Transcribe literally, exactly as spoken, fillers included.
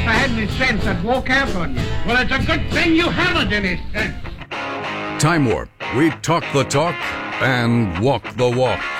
I had any sense, I'd walk out on you. Well, it's a good thing you haven't any sense. Time Warp. We talk the talk and walk the walk.